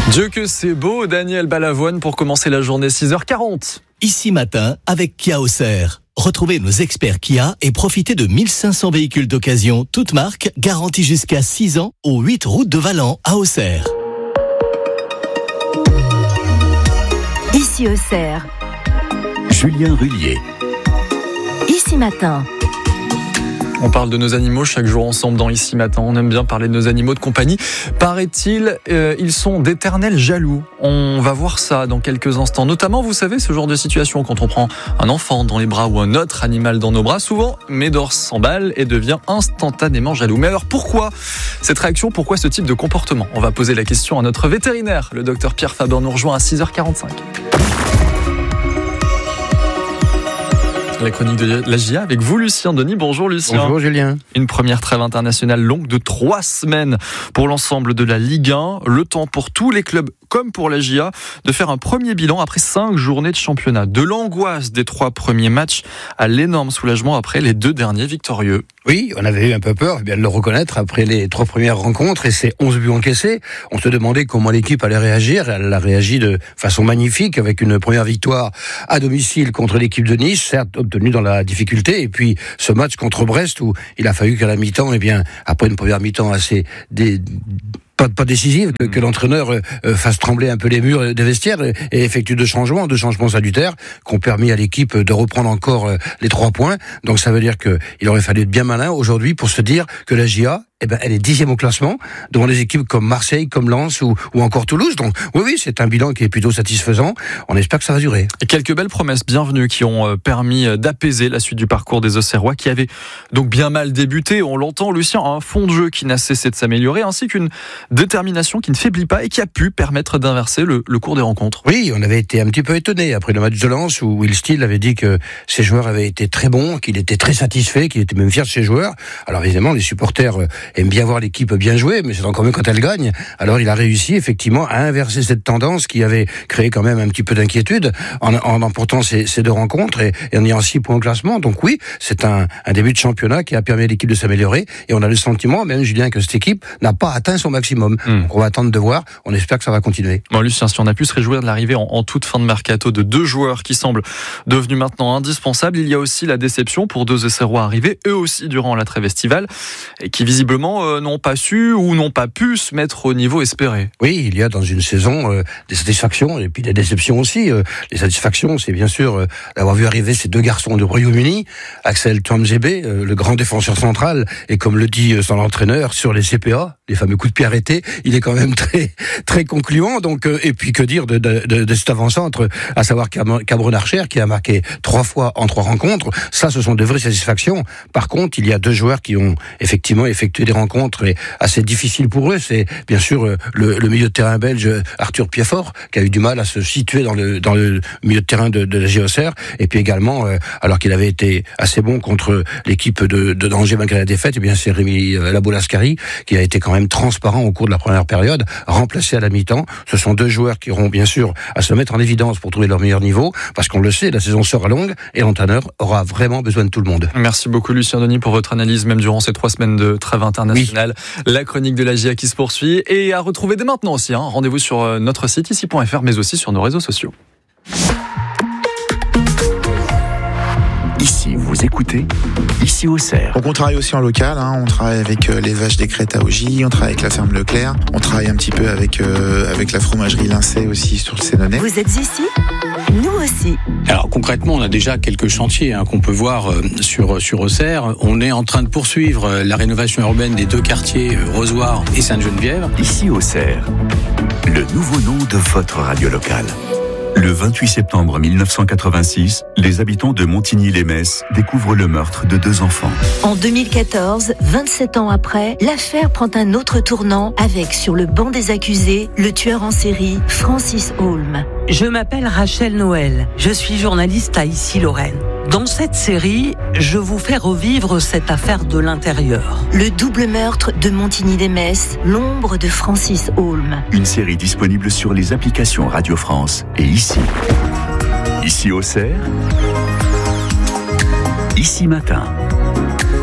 Dieu que c'est beau, Daniel Balavoine pour commencer la journée 6h40. Ici matin avec Kia Auxerre. Retrouvez nos experts Kia et profitez de 1500 véhicules d'occasion, toutes marques, garantis jusqu'à 6 ans, aux 8 routes de Valent à Auxerre. Ici Auxerre. Julien Rullier. Ici matin. On parle de nos animaux chaque jour ensemble dans Ici Matin. On aime bien parler de nos animaux de compagnie. Paraît-il, ils sont d'éternels jaloux. On va voir ça dans quelques instants. Notamment, vous savez, ce genre de situation quand on prend un enfant dans les bras ou un autre animal dans nos bras. Souvent, Médor s'emballe et devient instantanément jaloux. Mais alors pourquoi cette réaction? Pourquoi ce type de comportement? On va poser la question à notre vétérinaire. Le docteur Pierre Faber nous rejoint à 6h45. La chronique de la GIA avec vous, Lucien Denis. Bonjour Lucien. Bonjour Julien. Une première trêve internationale longue de 3 semaines pour l'ensemble de la Ligue 1. Le temps pour tous les clubs, comme pour la GIA, de faire un premier bilan après 5 journées de championnat. De l'angoisse des 3 premiers matchs à l'énorme soulagement après les 2 derniers victorieux. Oui, on avait eu un peu peur, bien de le reconnaître, après les 3 premières rencontres et ces 11 buts encaissés. On se demandait comment l'équipe allait réagir. Elle a réagi de façon magnifique avec une première victoire à domicile contre l'équipe de Nice, certes obtenue dans la difficulté. Et puis ce match contre Brest où il a fallu qu'à la mi-temps, après une première mi-temps assez pas décisive, que l'entraîneur fasse trembler un peu les murs des vestiaires et effectue 2 changements salutaires qui ont permis à l'équipe de reprendre encore les 3 points. Donc ça veut dire qu'il aurait fallu être bien malin aujourd'hui pour se dire que la GIA, elle est 10e au classement, devant des équipes comme Marseille, comme Lens ou encore Toulouse. Donc oui, c'est un bilan qui est plutôt satisfaisant. On espère que ça va durer. Et quelques belles promesses bienvenues qui ont permis d'apaiser la suite du parcours des Auxerrois qui avaient donc bien mal débuté. On l'entend, Lucien, un fond de jeu qui n'a cessé de s'améliorer, ainsi qu'une détermination qui ne faiblit pas et qui a pu permettre d'inverser le cours des rencontres. Oui, on avait été un petit peu étonnés après le match de Lens où Will Steele avait dit que ses joueurs avaient été très bons, qu'il était très satisfait, qu'il était même fier de ses joueurs. Alors évidemment, les supporters aiment bien voir l'équipe bien jouer, mais c'est encore mieux quand elle gagne. Alors il a réussi effectivement à inverser cette tendance qui avait créé quand même un petit peu d'inquiétude en emportant ces 2 rencontres et en ayant 6 points au classement. Donc oui, c'est un début de championnat qui a permis à l'équipe de s'améliorer et on a le sentiment, même Julien, que cette équipe n'a pas atteint son maximum. Donc on va attendre de voir, on espère que ça va continuer. Bon Lucien, si on a pu se réjouir de l'arrivée en toute fin de mercato de 2 joueurs qui semblent devenus maintenant indispensables, il y a aussi la déception pour 2 Auxerrois arrivés, eux aussi durant la trêve estivale, et qui visiblement n'ont pas su ou n'ont pas pu se mettre au niveau espéré. Oui, il y a dans une saison des satisfactions et puis des déceptions aussi. Les satisfactions, c'est bien sûr d'avoir vu arriver ces 2 garçons du Royaume-Uni, Axel Tuanzebe, le grand défenseur central, et comme le dit son entraîneur, sur les CPA, les fameux coups de pied arrêtés, il est quand même très très concluant. Donc et puis que dire de cet avant-centre, à savoir Cameron Archer qui a marqué 3 fois en 3 rencontres. Ça, ce sont de vraies satisfactions. Par contre, il y a 2 joueurs qui ont effectivement effectué des rencontres assez difficiles pour eux. C'est bien sûr le milieu de terrain belge Arthur Piefort qui a eu du mal à se situer dans le milieu de terrain de la GIA Auxerre. Et puis également, alors qu'il avait été assez bon contre l'équipe de Angers malgré la défaite, c'est Rémi Labolascari qui a été quand même transparent au cours de la première période, remplacé à la mi-temps. Ce sont 2 joueurs qui auront bien sûr à se mettre en évidence pour trouver leur meilleur niveau, parce qu'on le sait, la saison sera longue et l'entraîneur aura vraiment besoin de tout le monde. Merci beaucoup Lucien Denis pour votre analyse, même durant ces 3 semaines de trêve internationale. Oui. La chronique de la GIA qui se poursuit et à retrouver dès maintenant aussi. Rendez-vous sur notre site ici.fr, mais aussi sur nos réseaux sociaux. Ici, vous écoutez Ici Auxerre. Donc on travaille aussi en local, on travaille avec les vaches des Crêtes à Augy, on travaille avec la ferme Leclerc, on travaille un petit peu avec la fromagerie Lincey aussi sur le Sénonais. Vous êtes ici ? Nous aussi. Alors concrètement, on a déjà quelques chantiers qu'on peut voir sur Auxerre. On est en train de poursuivre la rénovation urbaine des 2 quartiers Rosoir et Sainte-Geneviève. Ici Auxerre, le nouveau nom de votre radio locale. Le 28 septembre 1986, les habitants de Montigny-les-Messes découvrent le meurtre de 2 enfants. En 2014, 27 ans après, l'affaire prend un autre tournant avec, sur le banc des accusés, le tueur en série Francis Holm. Je m'appelle Rachel Noël, je suis journaliste à Ici Lorraine. Dans cette série, je vous fais revivre cette affaire de l'intérieur. Le double meurtre de Montigny-les-Messes, l'ombre de Francis Holm. Une série disponible sur les applications Radio France et Ici. Ici Auxerre. Ici Matin.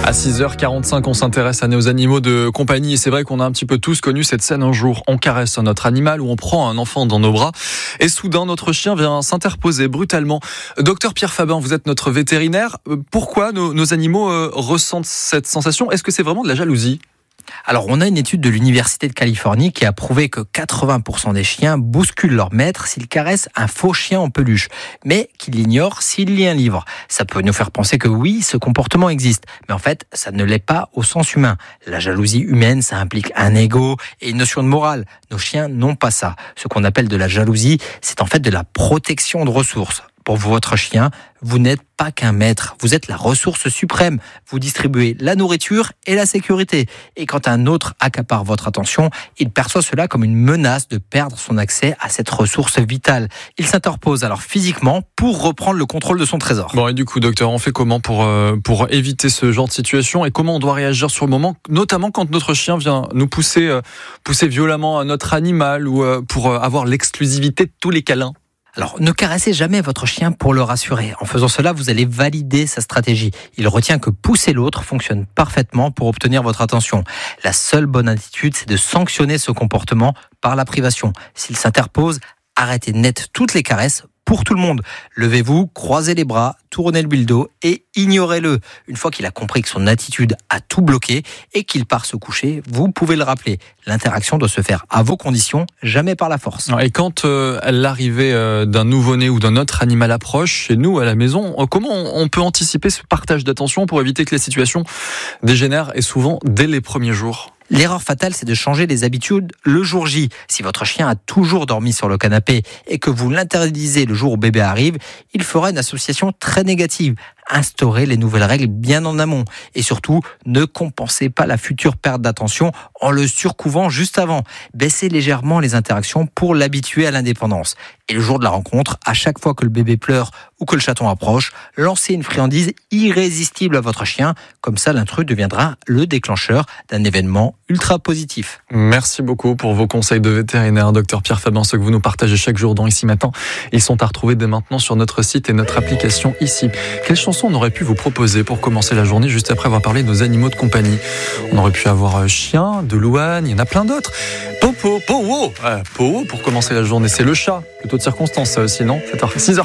À 6h45, on s'intéresse à nos animaux de compagnie et c'est vrai qu'on a un petit peu tous connu cette scène un jour. On caresse notre animal ou on prend un enfant dans nos bras et soudain notre chien vient s'interposer brutalement. Docteur Pierre Fabin, vous êtes notre vétérinaire. Pourquoi nos animaux ressentent cette sensation ? Est-ce que c'est vraiment de la jalousie ? Alors, on a une étude de l'Université de Californie qui a prouvé que 80% des chiens bousculent leur maître s'ils caressent un faux chien en peluche, mais qu'ils l'ignorent s'il lit un livre. Ça peut nous faire penser que oui, ce comportement existe, mais en fait, ça ne l'est pas au sens humain. La jalousie humaine, ça implique un ego et une notion de morale. Nos chiens n'ont pas ça. Ce qu'on appelle de la jalousie, c'est en fait de la protection de ressources. Pour votre chien, vous n'êtes pas qu'un maître, vous êtes la ressource suprême. Vous distribuez la nourriture et la sécurité. Et quand un autre accapare votre attention, il perçoit cela comme une menace de perdre son accès à cette ressource vitale. Il s'interpose alors physiquement pour reprendre le contrôle de son trésor. Bon, et du coup, docteur, on fait comment pour éviter ce genre de situation et comment on doit réagir sur le moment, notamment quand notre chien vient nous pousser violemment à notre animal ou pour avoir l'exclusivité de tous les câlins ? Alors, ne caressez jamais votre chien pour le rassurer. En faisant cela, vous allez valider sa stratégie. Il retient que pousser l'autre fonctionne parfaitement pour obtenir votre attention. La seule bonne attitude, c'est de sanctionner ce comportement par la privation. S'il s'interpose, arrêtez net toutes les caresses pour tout le monde. Levez-vous, croisez les bras, tournez-lui le dos et ignorez-le. Une fois qu'il a compris que son attitude a tout bloqué et qu'il part se coucher, vous pouvez le rappeler. L'interaction doit se faire à vos conditions, jamais par la force. Et quand l'arrivée d'un nouveau-né ou d'un autre animal approche chez nous à la maison, comment on peut anticiper ce partage d'attention pour éviter que la situation dégénère et souvent dès les premiers jours ? L'erreur fatale, c'est de changer les habitudes le jour J. Si votre chien a toujours dormi sur le canapé et que vous l'interdisez le jour où bébé arrive, il fera une association très négative. Instaurez les nouvelles règles bien en amont. Et surtout, ne compensez pas la future perte d'attention en le surcouvant juste avant. Baissez légèrement les interactions pour l'habituer à l'indépendance. Et le jour de la rencontre, à chaque fois que le bébé pleure ou que le chaton approche, lancez une friandise irrésistible à votre chien. Comme ça, l'intrus deviendra le déclencheur d'un événement ultra positif. Merci beaucoup pour vos conseils de vétérinaire, docteur Pierre Fabin, ceux que vous nous partagez chaque jour dans Ici Matin. Ils sont à retrouver dès maintenant sur notre site et notre application Ici. Quelle chanson on aurait pu vous proposer pour commencer la journée juste après avoir parlé de nos animaux de compagnie ? On aurait pu avoir Chien, de Louane, il y en a plein d'autres. Popo pour commencer la journée, c'est le chat, plutôt de circonstance ça aussi, non ? 6h.